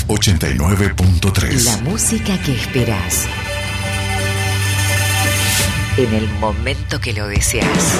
89.3. La música que esperas en el momento que lo deseas.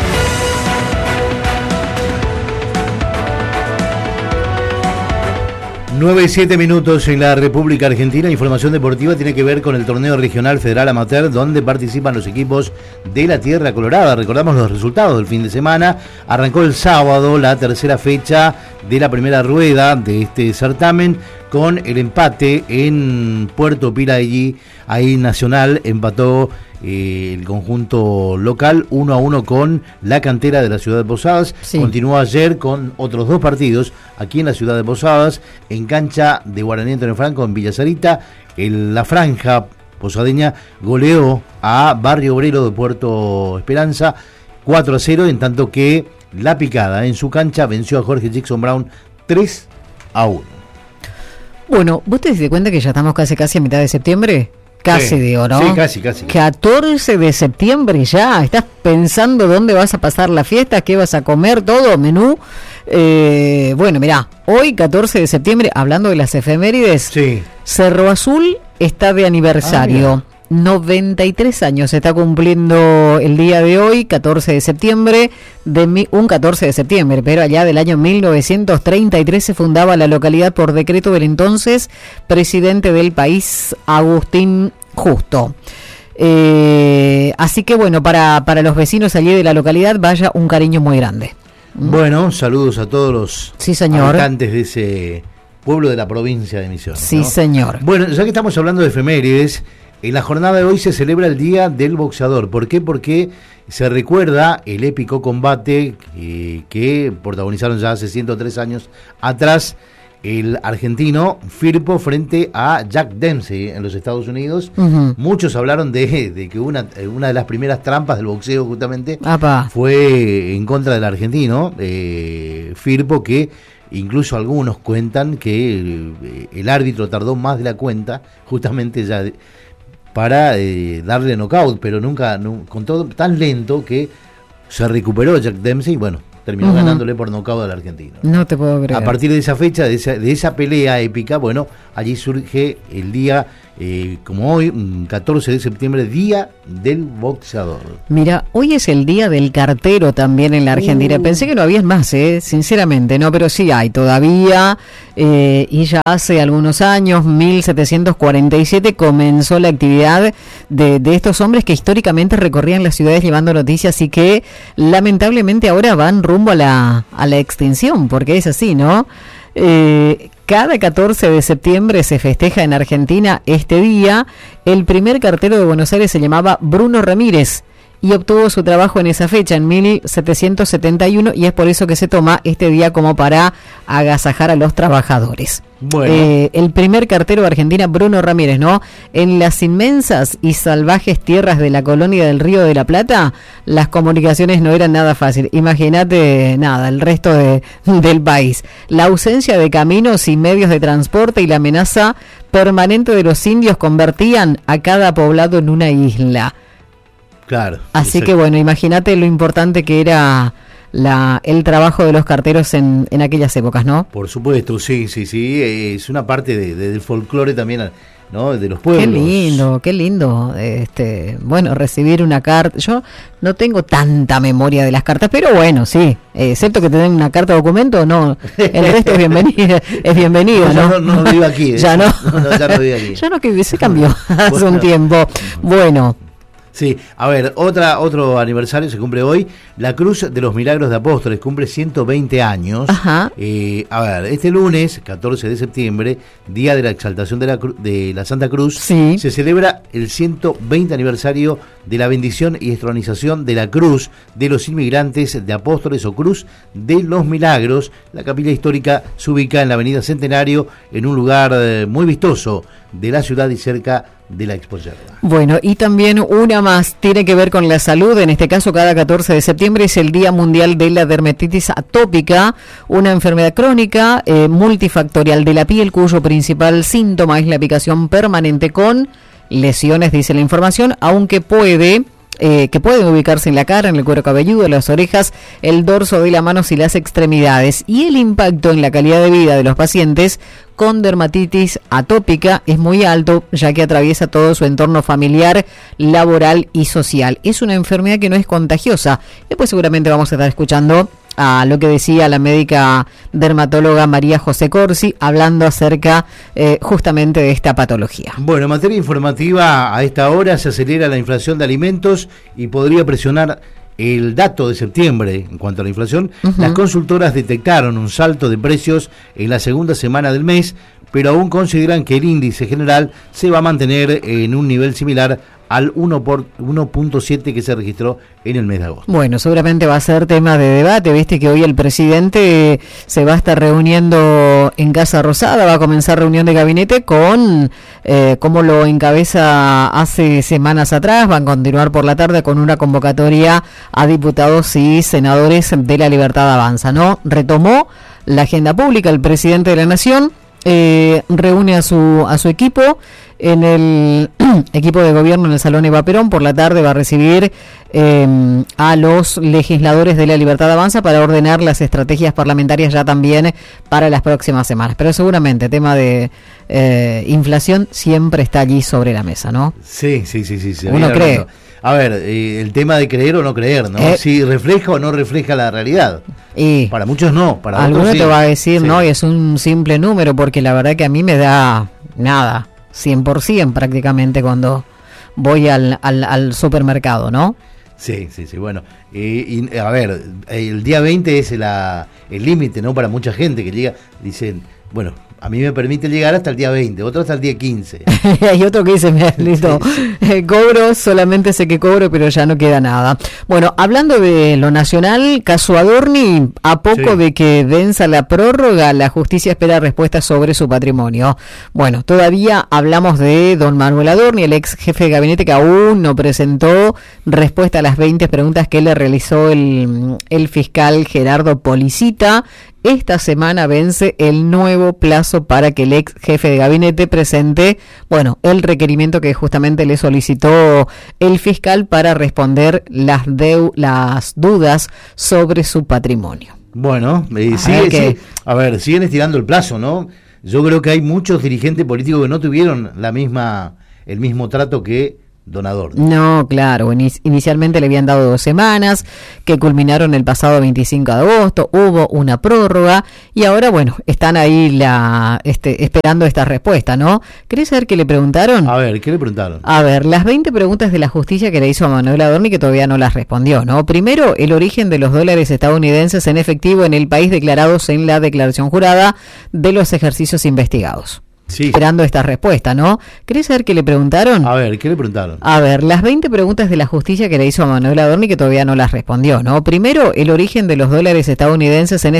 9:07 en la República Argentina. Información deportiva tiene que ver con el torneo regional federal amateur, donde participan los equipos de la Tierra Colorada. Recordamos los resultados del fin de semana. Arrancó el sábado la tercera fecha de la primera rueda de este certamen, con el empate en Puerto Piraí. Ahí Nacional empató el conjunto local 1-1 con la cantera de la ciudad de Posadas. Sí. Continuó ayer con otros dos partidos aquí en la ciudad de Posadas, en cancha de Guaraní Antonio Franco en Villa Sarita. La franja posadeña goleó a Barrio Obrero de Puerto Esperanza 4-0, en tanto que La Picada en su cancha venció a Jorge Jackson Brown 3-1. Bueno, ¿vos te diste cuenta que ya estamos casi a mitad de septiembre? Casi, sí, digo, ¿no? Sí, casi. 14 de septiembre ya. ¿Estás pensando dónde vas a pasar la fiesta? ¿Qué vas a comer? Todo, menú. Bueno, mirá, hoy 14 de septiembre, hablando de las efemérides, sí. Cerro Azul está de aniversario. 93 años se está cumpliendo el día de hoy, 14 de septiembre, un 14 de septiembre, pero allá del año 1933 se fundaba la localidad por decreto del entonces presidente del país, Agustín Justo. Así que bueno, para los vecinos allí de la localidad, vaya un cariño muy grande. Bueno, saludos a todos los habitantes de ese pueblo de la provincia de Misiones. Sí, ¿no? Señor. Bueno, ya que estamos hablando de efemérides, en la jornada de hoy se celebra el Día del Boxeador. ¿Por qué? Porque se recuerda el épico combate que protagonizaron ya hace 103 años atrás el argentino Firpo frente a Jack Dempsey en los Estados Unidos. Uh-huh. Muchos hablaron de que una de las primeras trampas del boxeo justamente fue en contra del argentino Firpo, que incluso algunos cuentan que el árbitro tardó más de la cuenta justamente ya para darle knockout, pero nunca, con todo tan lento que se recuperó Jack Dempsey y bueno, terminó ganándole por knockout al argentino. No te puedo creer. A partir de esa fecha, de esa pelea épica, bueno, allí surge el día, como hoy, 14 de septiembre, Día del Boxeador. Mira, hoy es el Día del Cartero también en la Argentina. Pensé que no había más, sinceramente, no, pero sí hay todavía. Y ya hace algunos años, 1747, comenzó la actividad de estos hombres que históricamente recorrían las ciudades llevando noticias y que lamentablemente ahora van rumbo a la extinción, porque es así, ¿no? Cada 14 de septiembre se festeja en Argentina este día. El primer cartero de Buenos Aires se llamaba Bruno Ramírez y obtuvo su trabajo en esa fecha, en 1771, y es por eso que se toma este día como para agasajar a los trabajadores. Bueno. El primer cartero de Argentina, Bruno Ramírez, ¿no? En las inmensas y salvajes tierras de la colonia del Río de la Plata, las comunicaciones no eran nada fácil. Imagínate, el resto del país. La ausencia de caminos y medios de transporte y la amenaza permanente de los indios convertían a cada poblado en una isla. Claro. Así que bueno, imagínate lo importante que era el trabajo de los carteros en aquellas épocas, ¿no? Por supuesto, sí, es una parte del folclore también, ¿no? De los pueblos. Qué lindo, bueno, recibir una carta. Yo no tengo tanta memoria de las cartas, pero bueno, sí, excepto que te den una carta documento, no, el resto es bienvenido, ¿no? No vivo aquí. Ya no. Ya no vivo aquí. Ya no, que se cambió hace un tiempo. Bueno. Sí, a ver, otro aniversario se cumple hoy. La Cruz de los Milagros de Apóstoles cumple 120 años. Ajá. A ver, este lunes, 14 de septiembre, día de la exaltación de la Santa Cruz, sí, se celebra el 120 aniversario de la bendición y estronización de la Cruz de los Inmigrantes de Apóstoles o Cruz de los Milagros. La capilla histórica se ubica en la avenida Centenario, en un lugar muy vistoso de la ciudad y cerca de la Expo Yerba. Bueno, y también una más tiene que ver con la salud. En este caso, cada 14 de septiembre es el Día Mundial de la Dermatitis Atópica, una enfermedad crónica multifactorial de la piel cuyo principal síntoma es la picación permanente con lesiones, dice la información, aunque puede que pueden ubicarse en la cara, en el cuero cabelludo, las orejas, el dorso de las manos y las extremidades. Y el impacto en la calidad de vida de los pacientes con dermatitis atópica es muy alto, ya que atraviesa todo su entorno familiar, laboral y social. Es una enfermedad que no es contagiosa. Después seguramente vamos a estar escuchando a lo que decía la médica dermatóloga María José Corsi, hablando acerca justamente de esta patología. Bueno, en materia informativa, a esta hora se acelera la inflación de alimentos y podría presionar el dato de septiembre en cuanto a la inflación. Las consultoras detectaron un salto de precios en la segunda semana del mes, pero aún consideran que el índice general se va a mantener en un nivel similar al 1.7 que se registró en el mes de agosto. Bueno, seguramente va a ser tema de debate, viste que hoy el presidente se va a estar reuniendo en Casa Rosada, va a comenzar reunión de gabinete con, como lo encabeza hace semanas atrás, van a continuar por la tarde con una convocatoria a diputados y senadores de La Libertad Avanza, ¿no? Retomó la agenda pública el presidente de la Nación, reúne a su equipo en el equipo de gobierno en el Salón Eva Perón. Por la tarde va a recibir a los legisladores de La Libertad Avanza para ordenar las estrategias parlamentarias ya también para las próximas semanas. Pero seguramente tema de inflación siempre está allí sobre la mesa, ¿no? Sí. Uno cree. A ver, el tema de creer o no creer, ¿no? Si refleja o no refleja la realidad. Y para muchos no, para otros sí. Alguno te va a decir, no, y es un simple número, porque la verdad que a mí me da nada, 100% prácticamente cuando voy al supermercado, ¿no? Sí, bueno. Y a ver, el día 20 es el límite, ¿no? Para mucha gente que llega, dicen, bueno, a mí me permite llegar hasta el día 20, otro hasta el día 15. Hay otro que dice, listo, cobro, solamente sé que cobro, pero ya no queda nada. Bueno, hablando de lo nacional, caso Adorni, a poco de que venza la prórroga, la justicia espera respuestas sobre su patrimonio. Bueno, todavía hablamos de don Manuel Adorni, el ex jefe de gabinete, que aún no presentó respuesta a las 20 preguntas que le realizó el fiscal Gerardo Policita. Esta semana vence el nuevo plazo para que el ex jefe de gabinete presente, bueno, el requerimiento que justamente le solicitó el fiscal para responder las dudas sobre su patrimonio. Bueno, siguen estirando el plazo, ¿no? Yo creo que hay muchos dirigentes políticos que no tuvieron el mismo trato que don Adorni. No, claro, inicialmente le habían dado 2 semanas, que culminaron el pasado 25 de agosto, hubo una prórroga, y ahora, bueno, están ahí esperando esta respuesta, ¿no? ¿Querés saber qué le preguntaron? A ver, ¿qué le preguntaron? A ver, las 20 preguntas de la justicia que le hizo a Manuel Adorni, que todavía no las respondió, ¿no? Primero, el origen de los dólares estadounidenses en efectivo en el país declarados en la declaración jurada de los ejercicios investigados. Sí. Esperando esta respuesta, ¿no? ¿Querés saber qué le preguntaron? A ver, ¿qué le preguntaron? A ver, las 20 preguntas de la justicia que le hizo a Manuel Adorni, que todavía no las respondió, ¿no? Primero, el origen de los dólares estadounidenses en